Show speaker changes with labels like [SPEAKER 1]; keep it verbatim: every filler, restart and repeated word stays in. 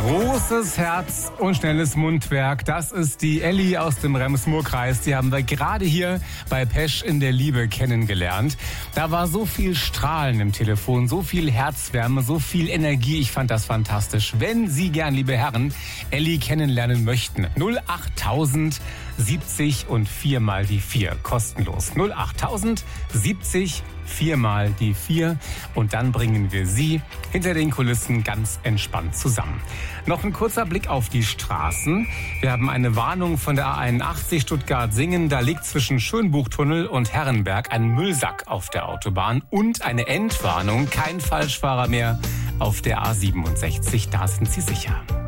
[SPEAKER 1] Großes Herz und schnelles Mundwerk, das ist die Elli aus dem Rems-Murr-Kreis. Die haben wir gerade hier bei Pesch in der Liebe kennengelernt. Da war so viel Strahlen im Telefon, so viel Herzwärme, so viel Energie. Ich fand das fantastisch. Wenn Sie gern, liebe Herren, Elli kennenlernen möchten, null achttausend siebzig und vier mal die vier, kostenlos. null achttausend siebzig vier mal die vier und dann bringen wir Sie hinter den Kulissen ganz entspannt zusammen. Noch ein kurzer Blick auf die Straßen. Wir haben eine Warnung von der A einundachtzig Stuttgart-Singen. Da liegt zwischen Schönbuchtunnel und Herrenberg ein Müllsack auf der Autobahn und eine Endwarnung, kein Falschfahrer mehr auf der A siebenundsechzig. Da sind Sie sicher.